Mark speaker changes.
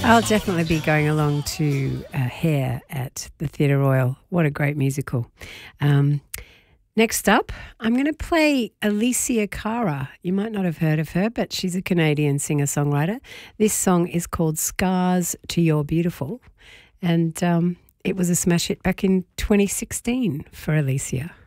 Speaker 1: I'll definitely be going along to Hair at the Theatre Royal. What a great musical. Next up, I'm going to play Alicia Cara. You might not have heard of her, but she's a Canadian singer-songwriter. This song is called Scars to Your Beautiful, and it was a smash hit back in 2016 for Alicia.